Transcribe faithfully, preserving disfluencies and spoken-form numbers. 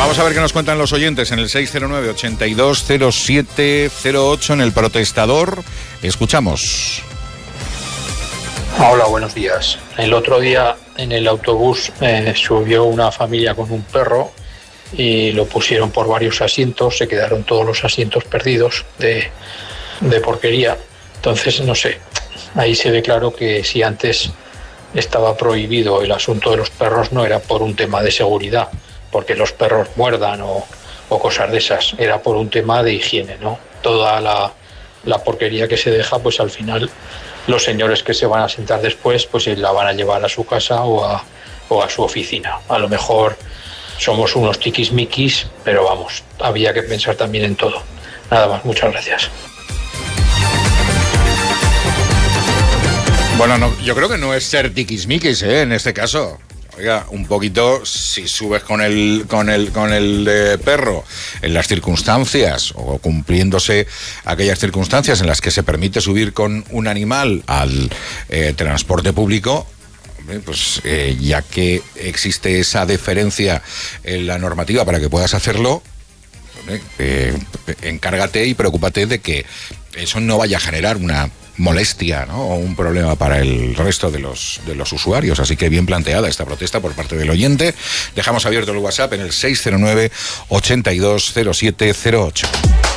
Vamos a ver qué nos cuentan los oyentes en el seis cero nueve, ochenta y dos, cero siete cero ocho en El Protestador. Escuchamos. Hola, buenos días. El otro día en el autobús eh, subió una familia con un perro y lo pusieron por varios asientos, se quedaron todos los asientos perdidos de, de porquería. Entonces, no sé, ahí se ve claro que si antes estaba prohibido el asunto de los perros no era por un tema de seguridad, porque los perros muerdan o, o cosas de esas, era por un tema de higiene, ¿no? Toda la, la porquería que se deja, pues al final los señores que se van a sentar después, pues la van a llevar a su casa o a, o a su oficina. A lo mejor somos unos tiquismiquis, pero vamos, había que pensar también en todo. Nada más, muchas gracias. Bueno, no, yo creo que no es ser tiquismiquis, ¿eh? En este caso. Oiga, un poquito, si subes con el con el con el eh, perro en las circunstancias o cumpliéndose aquellas circunstancias en las que se permite subir con un animal al eh, transporte público, pues eh, ya que existe esa deferencia en la normativa para que puedas hacerlo, eh, encárgate y preocúpate de que eso no vaya a generar una molestia, ¿no? O un problema para el resto de los de los usuarios. Así que bien planteada esta protesta por parte del oyente. Dejamos abierto el WhatsApp en el seis cero nueve, ochenta y dos, cero siete cero ocho.